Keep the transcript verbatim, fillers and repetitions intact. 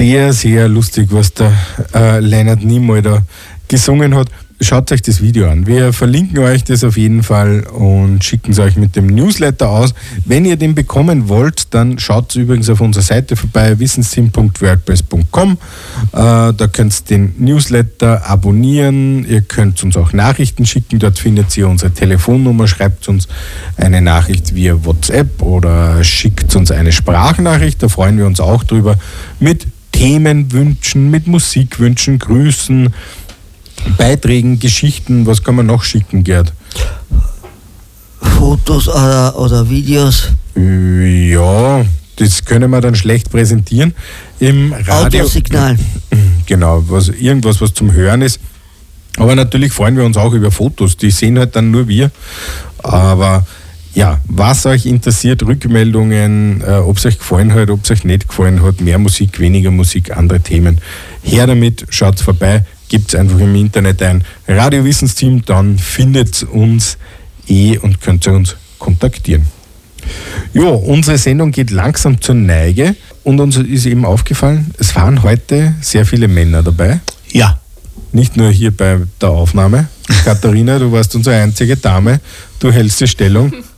sehr, sehr lustig, was der äh, Leonard Nimoy da gesungen hat. Schaut euch das Video an. Wir verlinken euch das auf jeden Fall und schicken es euch mit dem Newsletter aus. Wenn ihr den bekommen wollt, dann schaut übrigens auf unserer Seite vorbei, wissensteam punkt wordpress punkt com. Äh, da könnt ihr den Newsletter abonnieren. Ihr könnt uns auch Nachrichten schicken. Dort findet ihr unsere Telefonnummer. Schreibt uns eine Nachricht via WhatsApp oder schickt uns eine Sprachnachricht. Da freuen wir uns auch drüber. Mit Themenwünschen, mit Musikwünschen, Grüßen, Beiträgen, Geschichten, was kann man noch schicken, Gerd? Fotos oder, oder Videos? Ja, das können wir dann schlecht präsentieren. Im Radio. Audiosignal. Genau, was, irgendwas, was zum Hören ist. Aber natürlich freuen wir uns auch über Fotos, die sehen halt dann nur wir. Aber ja, was euch interessiert, Rückmeldungen, äh, ob es euch gefallen hat, ob es euch nicht gefallen hat, mehr Musik, weniger Musik, andere Themen. Her damit, schaut vorbei. Gibt es einfach im Internet ein Radiowissensteam, dann findet uns eh und könnt ihr uns kontaktieren. Ja, unsere Sendung geht langsam zur Neige und uns ist eben aufgefallen, es waren heute sehr viele Männer dabei. Ja. Nicht nur hier bei der Aufnahme. Katharina, du warst unsere einzige Dame, du hältst die Stellung.